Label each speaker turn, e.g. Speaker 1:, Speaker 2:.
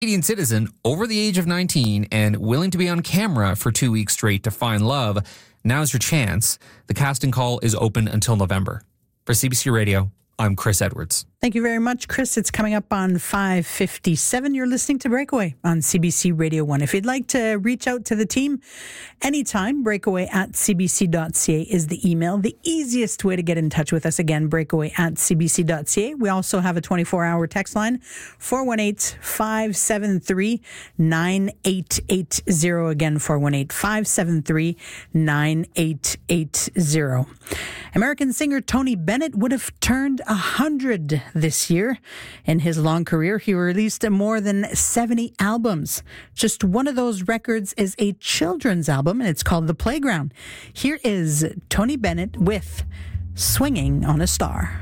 Speaker 1: Canadian citizen over the age of 19 and willing to be on camera for 2 weeks straight to find love, now's your chance. The casting call is open until November. For CBC Radio, I'm Chris Edwards.
Speaker 2: Thank you very much, Chris. It's coming up on 5:57. You're listening to Breakaway on CBC Radio 1. If you'd like to reach out to the team anytime, breakaway@cbc.ca is the email. The easiest way to get in touch with us, again, breakaway@cbc.ca. We also have a 24-hour text line, 418-573-9880. Again, 418-573-9880. American singer Tony Bennett would have turned 100 this year. In his long career, he released more than 70 albums. Just one of those records is a children's album, and it's called The Playground. Here is Tony Bennett with Swinging on a Star.